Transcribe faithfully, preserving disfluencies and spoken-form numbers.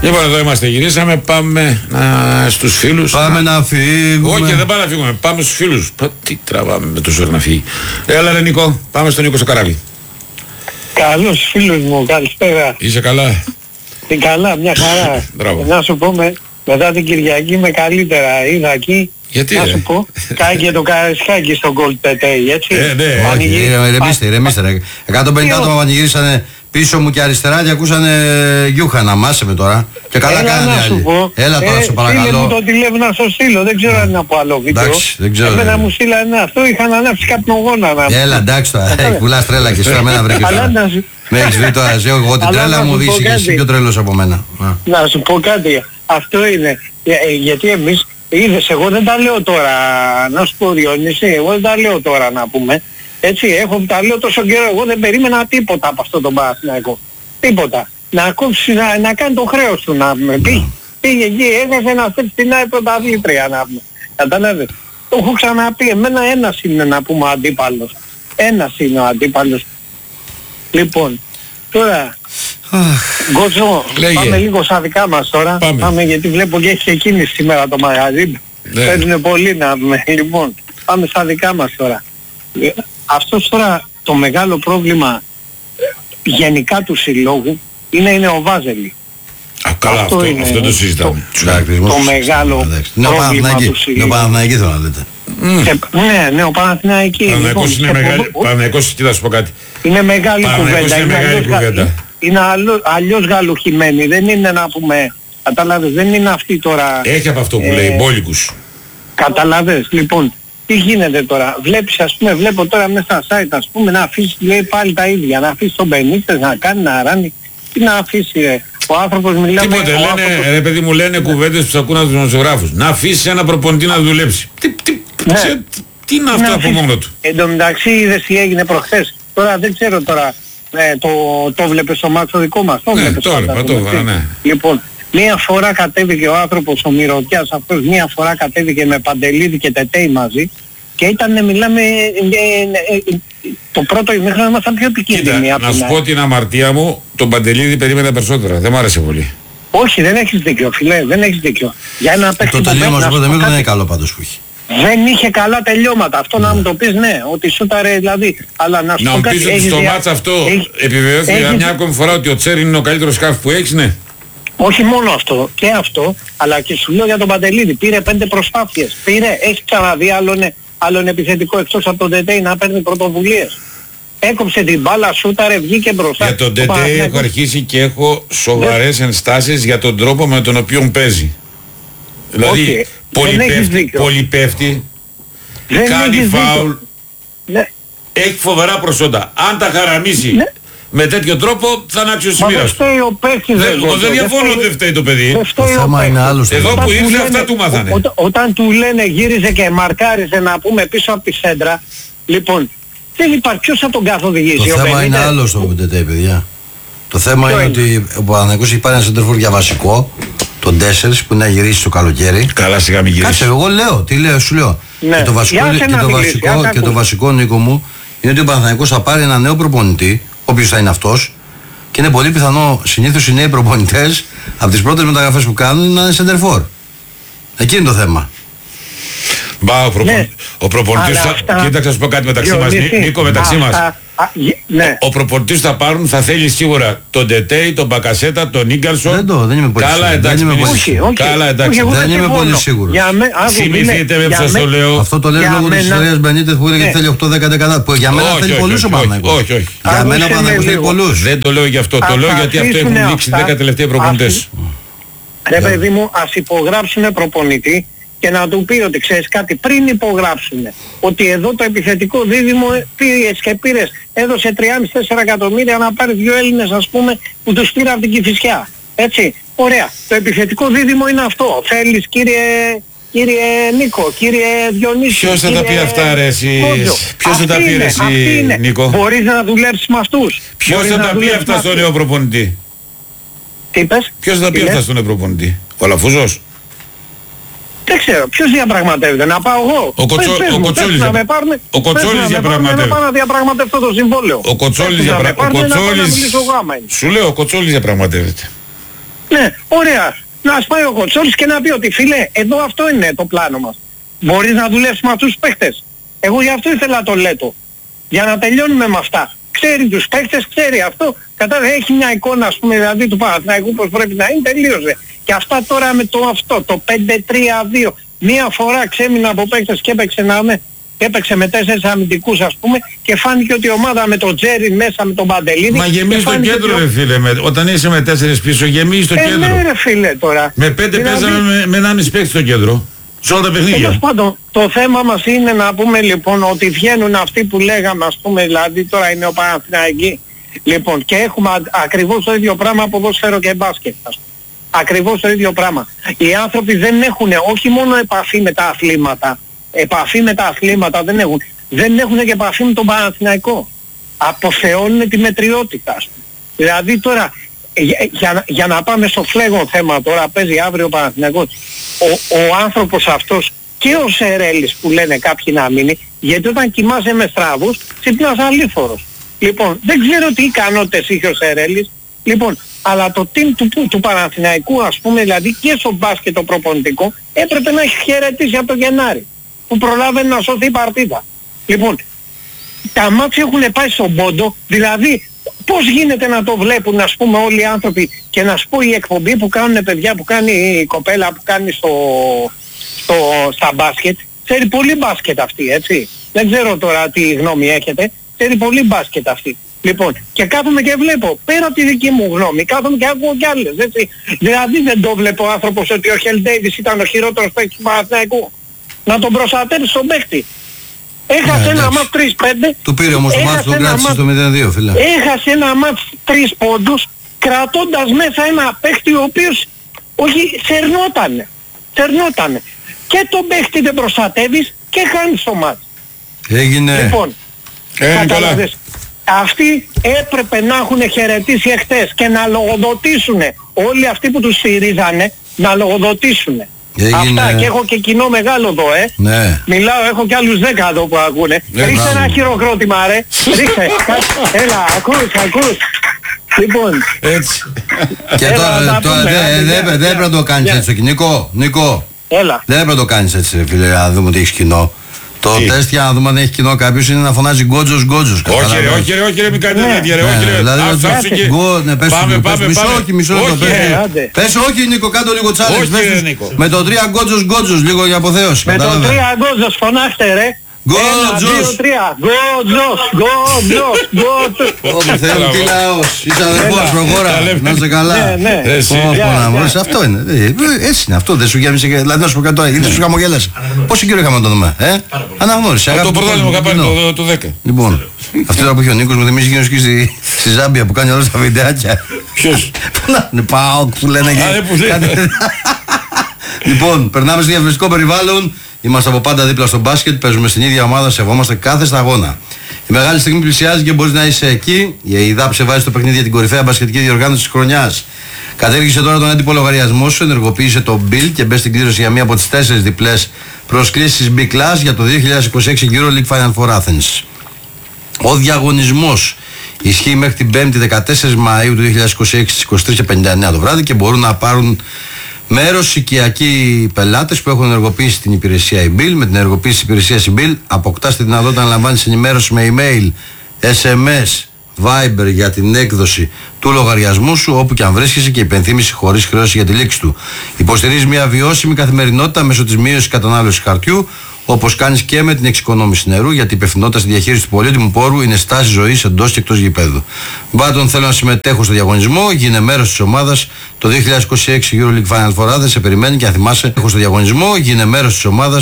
Λοιπόν, εδώ είμαστε, γυρίσαμε, πάμε να, στους φίλους. Πάμε να, να φύγουμε. Όχι, δεν πάμε να φύγουμε, πάμε στους φίλους. Πα, τι τραβάμε με το ζώο να φύγει. Έλα ρε Νίκο, πάμε στον Νίκο στο καράβι. Καλώς φίλος μου, καλησπέρα. Είσαι καλά? Τι καλά, μια χαρά. Να σου πω, με, μετά την Κυριακή με καλύτερα είδα εκεί. Γιατί να ρε? σου πω, κάγε το Καραϊσκάκι στον Gold Πετέι, έτσι. Ε, ναι. Όχι, ηρεμήστε, ηρεμήστε. εκατόν πενήντα άτομα πανηγύρισανε πίσω μου και αριστερά και ακούσανε γιούχα να μάσε με τώρα. Και καλά κάνανε άλλοι. Έλα τώρα, σου παρακαλώ. Φίλε μου το τηλέφωνο να στο στείλω, δεν ξέρω αν είναι από άλλο βίντεο. Εντάξει, δεν ξέρω. Εμένα μου στείλανε αυτό, είχαν ανάψει καπνογόνα να. Έλα, εντάξει τώρα, πουλάς τρέλα και σου μένα βρήκες. Με έχεις βρει τώρα, ζω εγώ την τρέλα μου, είσαι και εσύ πιο τρέλος από μένα. Να σου πω κάτι, αυτό είναι, γιατί εμείς, είδες, εγώ δεν τα λέω τώρα, να σου πω Διονύση, εγώ δεν τα λέω τώρα να πούμε. Έτσι, έχω τα λέω τόσο καιρό, εγώ δεν περίμενα τίποτα από αυτό το Παναθηναϊκό. Τίποτα. Να κόψει, να, να κάνει το χρέος του να με πει. Πήγε εκεί, έχασε να στέψει την άλλη πρωταθλήτρια να πούμε. Καταλάβες. Το έχω ξαναπεί, εμένα ένας είναι να πούμε ο αντίπαλος. Ένας είναι ο αντίπαλος. Λοιπόν, τώρα, Γκότσο, πάμε λίγο στα δικά μας τώρα. Πάμε. Πάμε γιατί βλέπω και έχει εκκίνηση σήμερα το μαγαζί. Ναι. Παίζουν πολύ να πούμε. Λοιπόν, πάμε στα δικά μας τώρα. Αυτό τώρα το μεγάλο πρόβλημα γενικά του συλλόγου είναι, είναι ο Βάζελη. Α, καλά, αυτό, αυτό, αυτό το συζητάμε. Το, το μεγάλο πρόβλημα του συλλόγου. Είναι ο Παναθηναϊκή θέλω να δείτε. Ναι, ναι, ο Παναθηναϊκή. Παναθηναϊκός είναι μεγάλη, Παναθηναϊκός, τι θα σου πω κάτι. Είναι μεγάλη κουβέντα. Είναι μεγάλη κουβέντα. Είναι αλλιώς γαλουχημένη, δεν είναι να πούμε, καταλάβες, δεν είναι αυτή τώρα. Έχει από αυτό που λέει, μπόλικους. Καταλάβες, λοιπόν. Τι γίνεται τώρα, βλέπεις ας πούμε, βλέπω τώρα μέσα στα site ας πούμε να αφήσει λέει πάλι τα ίδια, να αφήσει τον Μπενίτες να κάνει, να ράνει, τι να αφήσει ρε, ο άνθρωπος μιλάμε... Τίποτε, λένε, άνθρωπος... ρε παιδί μου λένε κουβέντες που ακούν από τους δημοσιογράφους, να αφήσει ένα προπονητή να δουλέψει. Τι, τι, ναι. σε, τι είναι αυτό από μόνο του. Εν τω μεταξύ είδες τι έγινε προχθές, τώρα δεν ξέρω τώρα, ε, το, το βλέπεις στο μάτσο δικό μας, το ναι, βλέπεις τώρα, πάντα, το βάρα, ναι. Λοιπόν, μία φορά κατέβηκε ο άνθρωπος, ο Μυρωτιάς αυτός, μία φορά κατέβηκε με Παντελίδη και Τετέι μαζί και ήταν, μιλάμε, ε, ε, ε, το πρώτο ημίχρονο ήμασταν πιο επικίνδυνοι. Κοίτα, να σου πω την αμαρτία μου, τον Παντελίδη περίμενα περισσότερα, δεν μου άρεσε πολύ. Όχι, δεν έχεις δίκιο φίλε, δεν έχεις δίκιο. Για ένα παίχτη το τελείωμα στο πρώτο ημίχρονο δεν είναι καλό πάντως που έχει. Δεν είχε καλά τελειώματα, αυτό να μου το πεις ναι, ότι σούταρε δηλαδή, αλλά να σου να πω κάτι. Να μου πεις ότι στο δια... μάτς αυτό έχει... επιβεβαιώθηκε έχει... μια ακόμη φορά ότι ο Τσέριν είναι ο καλύτερος σκάφ που έχεις, ναι. Όχι μόνο αυτό, και αυτό, αλλά και σου λέω για τον Παντελίδη, πήρε πέντε προσπάθειες, πήρε, έχει ξαναδεί άλλον, άλλον επιθετικό εκτός από τον Τετέι να παίρνει πρωτοβουλίες. Έκοψε την μπάλα, σούταρε, βγήκε μπροστά. Για τον Τετέι έχω αρχίσει και έχω σοβαρές ενστάσεις για τον τρόπο με τον οποίο παίζει. Δηλαδή, πολύ πέφτει, κάνει φάουλ, ναι. έχει φοβερά προσόντα. Αν τα χαραμίσει ναι. με τέτοιο τρόπο θα είναι αξιοσημείραστο. φταίει ο παίκτης. Εγώ δεν διαφωνώ ότι δεν φταίει το παιδί. Το θέμα είναι άλλο. Εδώ που ήρθε αυτά του μάθανε. Όταν, όταν του λένε γύριζε και μαρκάριζε να πούμε πίσω από τη σέντρα, λοιπόν, δεν υπάρχει ποιος θα τον καθοδηγήσει. Το θέμα είναι άλλο στο Τετέι, παιδιά. Το θέμα είναι ότι ο Παναθηναϊκός έχει πάρει ένα σεντερφόρ για βασικό, τον τέσσερις που είναι να γυρίσει το καλοκαίρι. Καλά, σιγά μην γυρίσει. Κάτσε, εγώ λέω, τι λέω, σου λέω. Ναι. Και το βασικό, και το βασικό, και το βασικό Νίκο μου είναι ότι ο Παναθηναϊκός θα πάρει ένα νέο προπονητή, όποιος θα είναι αυτός, και είναι πολύ πιθανό συνήθως οι νέοι προπονητές από τις πρώτες μεταγραφές που κάνουν να είναι σεντερφόρ. Εκεί είναι το θέμα. Μπα, ο, προπον... ναι. ο προπονητής θα... Αυτά... Κοίταξε να σου πω κάτι μεταξύ μας, Νίκο, μεταξύ μας. Α, ναι. Ο, ο προπονητής θα πάρουν, θα θέλει σίγουρα τον Τετέι, τον Μπακασέτα, τον Ίγκαρσον. Δεν το, δεν είμαι πολύ Καλά, σίγουρο. εντάξει, δεν είμαι πολύ σίγουρο. Καλά, εντάξει. Όχι, δεν είμαι πολύ σίγουρος. Θυμηθείτε με που σας το λέω. Αυτό το λέω λόγω της ιστορίας Μπενίτες που έλεγε θέλει οκτώ δέκα δέκα. Που για μένα θέλει πολλούς ο Παναθηναϊκός. Όχι, όχι. Για μένα ο Παναθηναϊκός θέλει πολλούς. Δεν το λέω γι' αυτό. Το λέω γιατί αυτό έχουν δείξει δέκα τελευταίοι προπονητές. Ρε παιδί μου, ας υπογράψουν προπονητή και να του πει ότι ξέρεις κάτι πριν υπογράψουν ότι εδώ το επιθετικό δίδυμο πήρες και πήρες, έδωσε τρία κόμμα πέντε τέσσερα εκατομμύρια να πάρει δύο Έλληνες ας πούμε που τους πήρε από την Κηφισιά. Έτσι, ωραία. Το επιθετικό δίδυμο είναι αυτό. Θέλεις κύριε, κύριε Νίκο, κύριε Διονύση. Ποιος θα τα πει αυτά ρε εσύ, ποιος θα τα πει ρε εσύ Νίκο. Μπορείς να δουλέψεις με αυτούς. Ποιος θα τα πει αυτά στον νέο προπονητή. Τι είπες. Ποιος θα τα πει αυτά στον νέο προπονητή. Ο Λαφούζος. Δεν ξέρω, ποιος διαπραγματεύεται, να πάω εγώ. Ο, Κοτσό, πες, ο Κοτσόλης να με πάρουν, ο Κοτσόλης διαπραγματεύεται. Να πάω να διαπραγματευτώ το συμβόλαιο. Ο Κοτσόλης διαπραγματεύεται. Σου λέω, ο Κοτσόλης διαπραγματεύεται. Ναι, ωραία. Να σπάει ο Κοτσόλης και να πει ότι φίλε, εδώ αυτό είναι το πλάνο μας. Μπορείς να δουλέψεις με αυτούς τους παίχτες. Εγώ γι' αυτό ήθελα το Λέτο. Για να τελειώνουμε με αυτά. Ξέρει τους παίχτες, ξέρει αυτό. Κατάλαβε, έχει μια εικόνα, ας πούμε, δηλαδή του Παναθηναϊκού πώς πρέπει να είναι, τελείωσε. Και αυτά τώρα με το αυτό, το πέντε τρία δύο. Μία φορά ξέμεινα από παίχτες και έπαιξε να με. Έπαιξε με τέσσερις αμυντικούς, ας πούμε, και φάνηκε ότι η ομάδα με τον Τζέρι μέσα, με τον Παντελίδη. Μα γεμίζει το κέντρο, ότι... ρε φίλε. Με, όταν είσαι με τέσσερις πίσω, γεμίζει το ε, κέντρο. Ναι, ρε φίλε τώρα. Με πέντε δηλαδή... παίζαμε με, με ενάμιση παίκτη στο κέντρο. Σε όλα τα παιχνίδια. Τέλος πάντων, το θέμα μας είναι να πούμε λοιπόν ότι βγαίνουν αυτοί που λέγαμε, ας πούμε, δηλαδή τώρα είναι ο Παναθηναϊκοί. Λοιπόν, και έχουμε α, ακριβώς το ίδιο πράγμα ποδόσφαιρο και μπάσκετ. Ακριβώς το ίδιο πράγμα. Οι άνθρωποι δεν έχουν όχι μόνο επαφή με τα αθλήματα. Επαφή με τα αθλήματα δεν έχουν. Δεν έχουν και επαφή με τον Παναθηναϊκό. Αποθεώνουν τη μετριότητα. Δηλαδή τώρα, για, για, για να πάμε στο φλέγον θέμα τώρα, παίζει αύριο ο Παναθηναϊκός. Ο, ο άνθρωπος αυτός και ο Σερέλης που λένε κάποιοι να μείνει, γιατί όταν κοιμάσαι με στραβούς, ξυπνάς αλήφορος. Λοιπόν, δεν ξέρω τι ικανότητες είχε ο Σερέλης. Λοιπόν, αλλά το team του, του, του Παναθηναϊκού, ας πούμε, δηλαδή και στο μπάσκετ το προπονητικό, έπρεπε να έχει χαιρετήσει από το Γενάρη, που προλάβαινε να σωθεί η παρτίδα. Λοιπόν, τα μάτια έχουν πάει στον πόντο, δηλαδή πώς γίνεται να το βλέπουν, ας πούμε, όλοι οι άνθρωποι, και να σου πω η εκπομπή που κάνουν παιδιά, που κάνει η κοπέλα που κάνει στο, στο, στα μπάσκετ, ξέρει πολύ μπάσκετ αυτή, έτσι. Δεν ξέρω τώρα τι γνώμη έχετε, ξέρει πολύ μπάσκετ αυτή. Λοιπόν, και κάθομαι και βλέπω, πέρα από τη δική μου γνώμη, κάθομαι και ακούω κι άλλες, έτσι. Δηλαδή δεν το βλέπω ο άνθρωπος ότι ο Χελ Ντέιβις ήταν ο χειρότερος παίκτης του Παναθηναϊκού. Να τον προστατεύει στον παίκτη. Έχασε ένα μάτς τρία πέντε. Του πήρε όμως το μάτς, τον κράτησε στο μηδέν δύο, φίλε. Έχασε ένα μάτς τρεις πόντους, κρατώντας μέσα ένα παίκτη ο οποίος, όχι, σερνότανε. Σερνότανε. Και τον παίκτη δεν προστατεύεις και χάνεις το μάτς. Έγινε. Λοιπόν, ε, καταλάβες. Αυτοί έπρεπε να έχουν χαιρετήσει εχθές και να λογοδοτήσουν. Όλοι αυτοί που τους στηρίζανε να λογοδοτήσουν. Έγινε. Αυτά, και έχω και κοινό μεγάλο εδώ, ε. Ναι. Μιλάω, έχω και άλλους δέκα εδώ που ακούνε. Ναι, ρίξε μπράβο. ένα χειροκρότημα, ρε. Ρίξε. Έλα, ακούς, ακούς. Λοιπόν. Έτσι. Και Έλα, τώρα, να τώρα πούμε, δεν άντε, δεν- γεια, δεν γεια. πρέπει να το κάνεις Γεια. έτσι. Νίκο, Νίκο, Έλα. δεν πρέπει να το κάνεις έτσι, ρε φίλε, να δούμε ότι έχεις κοινό. Το Τι? τεστ για να δούμε αν έχει κοινό κάποιος είναι να φωνάζει γκότζος γκότζος. Όχι ρε, καταλαβαίνεις. όχι ρε, όχι ρε, μην κάνετε Ναι. τέτοια ρε, Ναι, όχι ρε. δηλαδή, Ας- να- άσε και- γκο- ναι, πες Πάμε, του, πες πάμε, του, μισό, πάμε. όχι, μισό λεπτό, Όχι, πες ρε. του. άντε. Πες όχι, Νίκο, κάτω λίγο τσάλες. Όχι, πες ρε, τους. Νίκο. Με το τρία γκότζος γκότζος, λίγο για αποθέωση. Με το κατάλαβε. τρία γκότζος φωνάξτε, ρε. Γκότζος. Ένα, δύο, τρία. Γκότζος, γκότζος, γκότζος. Ω, Θεέ μου, τι λαός. Είσαι αδερφός, Έλα. προχώρα. Να είσαι καλά. Ναι, ναι. Ε, εσύ. Πω, πω, Γεια, να γεια. μωρές, αυτό είναι. Ε, ε, Έτσι είναι, αυτό δεν σου γέμισε. Δηλαδή να σου πω κάτι τώρα, γιατί σου χαμογέλασε. Πόσο καιρό είχαμε να το δούμε, ε? Αναγνώρισε. Από αγάπη το του πρωτάθλημα κόσμου, είχα πάρει κοινό. το- το δέκα. Λοιπόν, αυτή τώρα που είχε ο Νίκος μου θυμίζει εκείνος εκεί στη, στη Ζάμπια που κάνει όλα τα βιντεάκια. Ποιος? Πού να είναι, ΠΑΟΚ που λένε Α, και ε, που λέει. κάτι- Λοιπόν, περνάμε στο διαφημιστικό περιβάλλον. Είμαστε από πάντα δίπλα στο μπάσκετ. Παίζουμε στην ίδια ομάδα, σεβόμαστε κάθε σταγόνα. Η μεγάλη στιγμή πλησιάζει και μπορεί να είσαι εκεί. Η ΕΙΔΑΠ σε βάζει στο παιχνίδι για την κορυφαία μπασκετική διοργάνωση της χρονιάς. Κατέργησε τώρα τον έντυπο λογαριασμό σου, ενεργοποίησε το Bill και μπε στην κλήρωση για μία από τις τέσσερις διπλές προσκλήσεις B-Class για το δύο χιλιάδες είκοσι έξι EuroLeague Final Four Athens. Ο διαγωνισμός ισχύει μέχρι την πέμπτη δεκατέσσερις Μαΐου του δύο χιλιάδες είκοσι έξι στις είκοσι τρεις και πενήντα εννέα το βράδυ και μπορούν να πάρουν μέρος οικιακοί πελάτες που έχουν ενεργοποιήσει την υπηρεσία e-Bill. Με την ενεργοποίηση της υπηρεσίας e-Bill αποκτάς τη δυνατότητα να λαμβάνεις ενημέρωση με email, ες εμ ες, Viber για την έκδοση του λογαριασμού σου όπου και αν βρίσκεσαι και υπενθύμηση χωρίς χρέωση για τη λήξη του. Υποστηρίζει μια βιώσιμη καθημερινότητα μέσω της μείωσης κατανάλωσης χαρτιού, όπως κάνεις και με την εξοικονόμηση νερού, γιατί η υπευθυνότητα στη διαχείριση του πολύτιμου πόρου είναι στάση ζωής εντός και εκτός γηπέδου. Μπάτον, θέλω να συμμετέχω στο διαγωνισμό, γίνε μέρος της ομάδας. Το δύο χιλιάδες είκοσι έξι EuroLeague Final Four Athens σε περιμένει και αν θυμάσαι, έχω στο διαγωνισμό, γίνε μέρος της ομάδας.